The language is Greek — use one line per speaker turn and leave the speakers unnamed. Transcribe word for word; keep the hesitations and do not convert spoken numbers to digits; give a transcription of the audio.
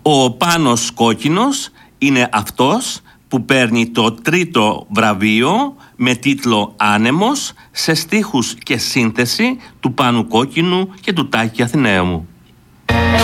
Ο Πάνος Κόκκινος είναι αυτός που παίρνει το τρίτο βραβείο με τίτλο «Άνεμος» σε στίχους και σύνθεση του Πάνου Κόκκινου και του Τάκη Αθηναίου.